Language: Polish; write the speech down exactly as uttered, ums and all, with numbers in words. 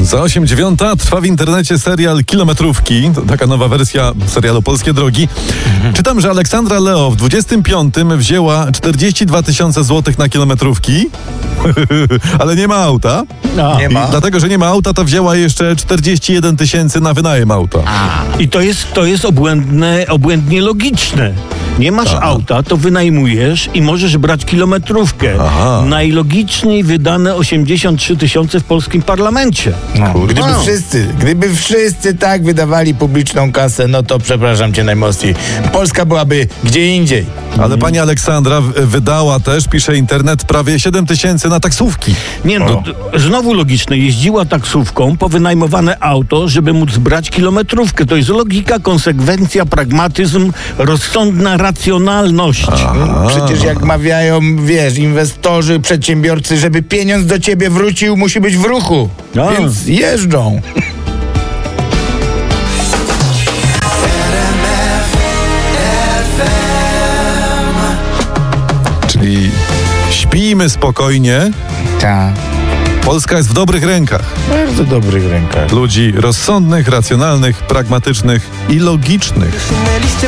Za osiem dziewiąta trwa w internecie serial Kilometrówki. To taka nowa wersja serialu Polskie Drogi. Mhm. Czytam, że Aleksandra Leo w dwudziestym piątym wzięła czterdzieści dwa tysiące złotych na kilometrówki, ale nie ma auta. A. Nie ma. I dlatego, że nie ma auta, to wzięła jeszcze czterdzieści jeden tysięcy na wynajem auta. A. I to jest, to jest obłędne, obłędnie logiczne. Nie masz Aha. auta, to wynajmujesz i możesz brać kilometrówkę. Aha. Najlogiczniej wydane osiemdziesiąt trzy tysiące w polskim parlamencie. No. Gdyby no. wszyscy, gdyby wszyscy tak wydawali publiczną kasę, no to przepraszam cię najmocniej. Polska byłaby gdzie indziej. Ale pani Aleksandra wydała też, pisze internet, prawie siedem tysięcy na taksówki. Nie no, znowu logiczne. Jeździła taksówką po wynajmowane auto, żeby móc brać kilometrówkę. To jest logika, konsekwencja, pragmatyzm, rozsądna racjonalność. Aha. Przecież jak mawiają, wiesz, inwestorzy, przedsiębiorcy, żeby pieniądz do ciebie wrócił, musi być w ruchu. A. Więc jeżdżą. Czyli śpijmy spokojnie. Tak. Polska jest w dobrych rękach. Bardzo dobrych rękach. Ludzi rozsądnych, racjonalnych, pragmatycznych i logicznych.